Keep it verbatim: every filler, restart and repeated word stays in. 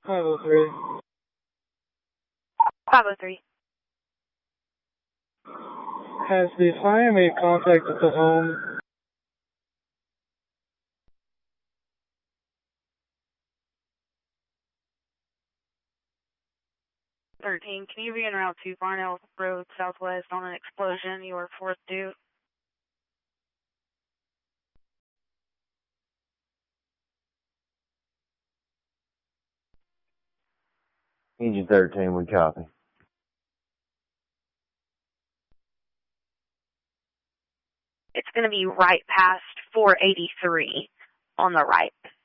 five oh three. five oh three. Has the client made contact with the home? thirteen, can you be en route to Barnell Road Southwest on an explosion? You are fourth due. Engine thirteen, we copy. It's going to be right past four eighty-three on the right.